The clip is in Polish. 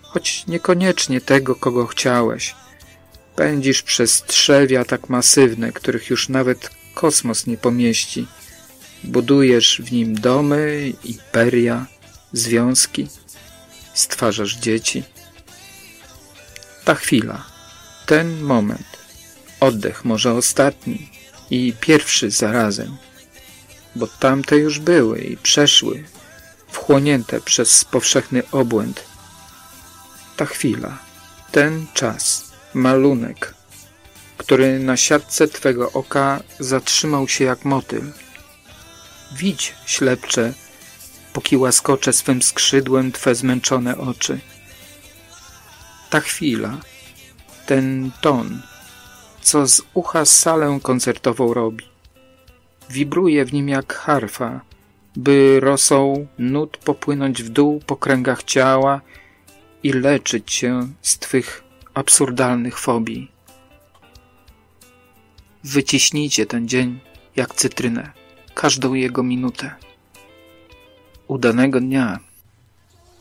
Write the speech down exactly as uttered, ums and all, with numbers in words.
choć niekoniecznie tego, kogo chciałeś. Pędzisz przez trzewia tak masywne, których już nawet kosmos nie pomieści. Budujesz w nim domy, imperia, związki, stwarzasz dzieci. Ta chwila, ten moment, oddech może ostatni i pierwszy zarazem, bo tamte już były i przeszły, wchłonięte przez powszechny obłęd. Ta chwila, ten czas, malunek, który na siatce twego oka zatrzymał się jak motyl. Widź, ślepcze, póki łaskoczę swym skrzydłem twe zmęczone oczy. Ta chwila, ten ton, co z ucha salę koncertową robi. Wibruje w nim jak harfa, by rosą nut popłynąć w dół po kręgach ciała i leczyć się z twych absurdalnych fobii. Wyciśnijcie ten dzień jak cytrynę, każdą jego minutę. Udanego dnia.